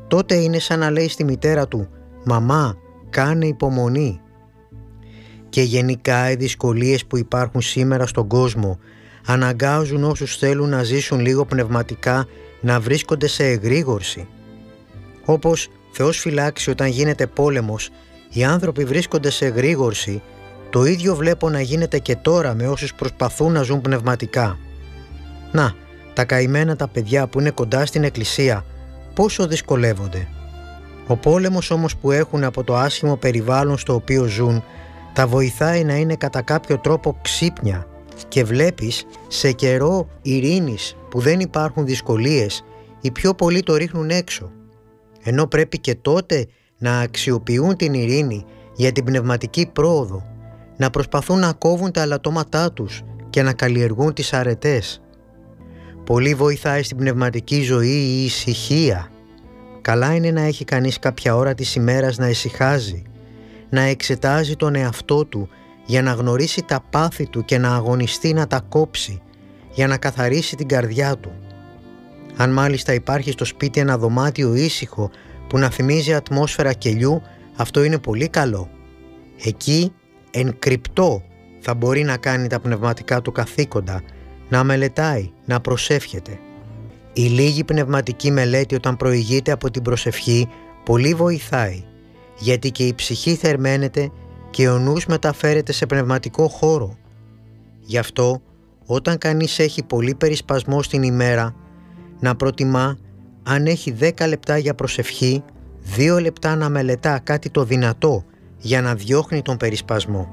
τότε είναι σαν να λέει στη μητέρα του «Μαμά, κάνε υπομονή». Και γενικά οι δυσκολίες που υπάρχουν σήμερα στον κόσμο αναγκάζουν όσους θέλουν να ζήσουν λίγο πνευματικά να βρίσκονται σε εγρήγορση. Όπως, Θεός φυλάξει, όταν γίνεται πόλεμος, οι άνθρωποι βρίσκονται σε εγρήγορση, το ίδιο βλέπω να γίνεται και τώρα με όσους προσπαθούν να ζουν πνευματικά. Να, τα καημένα τα παιδιά που είναι κοντά στην εκκλησία, πόσο δυσκολεύονται. Ο πόλεμος όμως που έχουν από το άσχημο περιβάλλον στο οποίο ζουν, τα βοηθάει να είναι κατά κάποιο τρόπο ξύπνια και βλέπεις σε καιρό ειρήνης που δεν υπάρχουν δυσκολίες, οι πιο πολλοί το ρίχνουν έξω. Ενώ πρέπει και τότε να αξιοποιούν την ειρήνη για την πνευματική πρόοδο, να προσπαθούν να κόβουν τα αλατώματά τους και να καλλιεργούν τις αρετές. Πολύ βοηθάει στην πνευματική ζωή η ησυχία. Καλά είναι να έχει κανείς κάποια ώρα της ημέρας να ησυχάζει, να εξετάζει τον εαυτό του για να γνωρίσει τα πάθη του και να αγωνιστεί να τα κόψει, για να καθαρίσει την καρδιά του. Αν μάλιστα υπάρχει στο σπίτι ένα δωμάτιο ήσυχο που να θυμίζει ατμόσφαιρα κελιού, αυτό είναι πολύ καλό. Εκεί, εν κρυπτό, θα μπορεί να κάνει τα πνευματικά του καθήκοντα, να μελετάει, να προσεύχεται. Η λίγη πνευματική μελέτη όταν προηγείται από την προσευχή πολύ βοηθάει, γιατί και η ψυχή θερμαίνεται και ο νους μεταφέρεται σε πνευματικό χώρο. Γι' αυτό, όταν κανείς έχει πολύ περισπασμό στην ημέρα, να προτιμά, αν έχει 10 λεπτά για προσευχή, 2 λεπτά να μελετά κάτι το δυνατό για να διώχνει τον περισπασμό.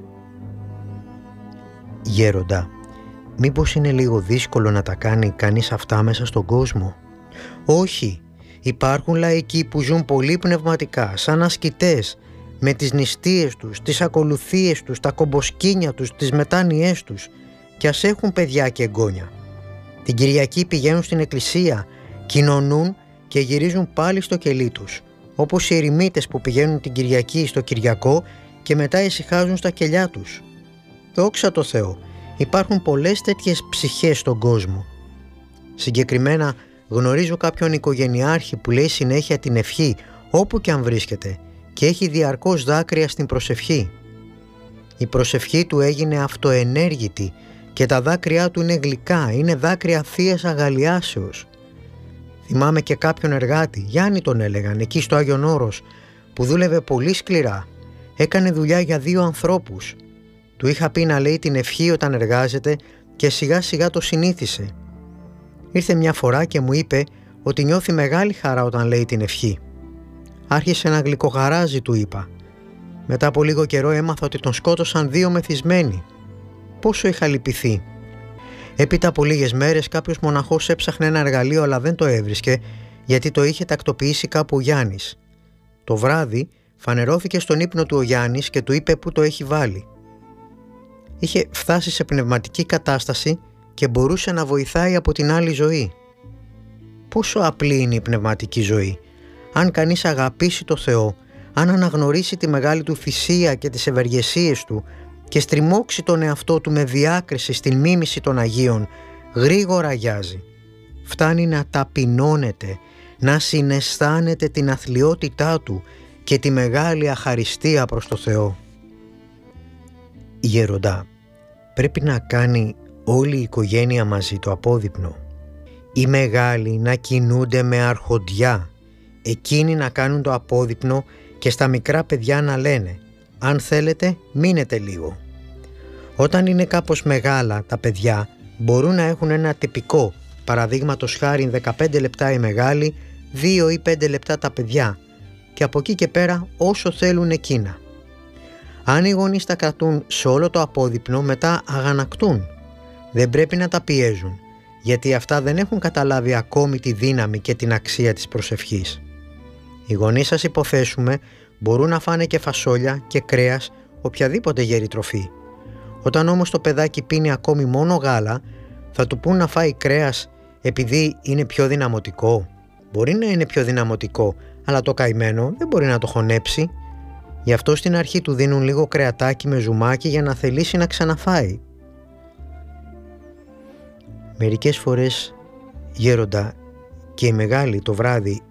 Γέροντα, μήπως είναι λίγο δύσκολο να τα κάνει κανείς αυτά μέσα στον κόσμο? Όχι, υπάρχουν λαϊκοί που ζουν πολύ πνευματικά, σαν ασκητές, με τις νηστείες τους, τις ακολουθίες τους, τα κομποσκήνια τους, τις μετάνοιές τους, και ας έχουν παιδιά και εγγόνια. Την Κυριακή πηγαίνουν στην εκκλησία, κοινωνούν και γυρίζουν πάλι στο κελί τους, όπως οι ερημίτες που πηγαίνουν την Κυριακή στο Κυριακό και μετά ησυχάζουν στα κελιά τους. Δόξα τω Θεώ, υπάρχουν πολλές τέτοιες ψυχές στον κόσμο. Συγκεκριμένα γνωρίζω κάποιον οικογενειάρχη που λέει συνέχεια την ευχή όπου και αν βρίσκεται και έχει διαρκώς δάκρυα στην προσευχή. Η προσευχή του έγινε αυτοενέργητη και τα δάκρυά του είναι γλυκά, είναι δάκρυα θείας αγαλιάσεως. Θυμάμαι και κάποιον εργάτη, Γιάννη τον έλεγαν, εκεί στο Άγιον Όρος, που δούλευε πολύ σκληρά. Έκανε δουλειά για 2 ανθρώπους. Του είχα πει να λέει την ευχή όταν εργάζεται και σιγά σιγά το συνήθισε. Ήρθε μια φορά και μου είπε ότι νιώθει μεγάλη χαρά όταν λέει την ευχή. Άρχισε να γλυκοχαράζει, του είπα. Μετά από λίγο καιρό έμαθα ότι τον σκότωσαν 2 μεθυσμένοι. Πόσο είχα λυπηθεί. Έπειτα από λίγες μέρες κάποιος μοναχός έψαχνε ένα εργαλείο αλλά δεν το έβρισκε γιατί το είχε τακτοποιήσει κάπου ο Γιάννης. Το βράδυ φανερώθηκε στον ύπνο του ο Γιάννης και του είπε πού το έχει βάλει. Είχε φτάσει σε πνευματική κατάσταση και μπορούσε να βοηθάει από την άλλη ζωή. Πόσο απλή είναι η πνευματική ζωή. Αν κανείς αγαπήσει το Θεό, αν αναγνωρίσει τη μεγάλη του θυσία και τις ευεργεσίες του και στριμώξει τον εαυτό του με διάκριση στην μίμηση των Αγίων, γρήγορα αγιάζει. Φτάνει να ταπεινώνεται, να συναισθάνεται την αθλιότητά του και τη μεγάλη αχαριστία προς το Θεό. Γέροντα, πρέπει να κάνει όλη η οικογένεια μαζί το απόδειπνο. Οι μεγάλοι να κινούνται με αρχοντιά, εκείνοι να κάνουν το απόδειπνο και στα μικρά παιδιά να λένε «Αν θέλετε, μείνετε λίγο». Όταν είναι κάπως μεγάλα τα παιδιά μπορούν να έχουν ένα τυπικό, παραδείγματος χάριν 15 λεπτά οι μεγάλοι, 2 ή 5 λεπτά τα παιδιά και από εκεί και πέρα όσο θέλουν εκείνα. Αν οι γονείς τα κρατούν σε όλο το απόδειπνο, μετά αγανακτούν. Δεν πρέπει να τα πιέζουν, γιατί αυτά δεν έχουν καταλάβει ακόμη τη δύναμη και την αξία της προσευχής. Οι γονείς, σας υποθέσουμε, μπορούν να φάνε και φασόλια και κρέας, οποιαδήποτε γερή τροφή. Όταν όμως το παιδάκι πίνει ακόμη μόνο γάλα, θα του πούν να φάει κρέας επειδή είναι πιο δυναμωτικό? Μπορεί να είναι πιο δυναμωτικό, αλλά το καημένο δεν μπορεί να το χωνέψει. Γι' αυτό στην αρχή του δίνουν λίγο κρεατάκι με ζουμάκι για να θελήσει να ξαναφάει. Μερικές φορές, γέροντα, και οι μεγάλοι το βράδυ